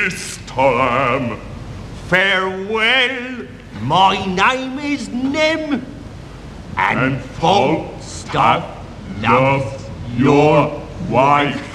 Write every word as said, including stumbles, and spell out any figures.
this time. Farewell, my name is Nim, and, And Falstaff loves your wife.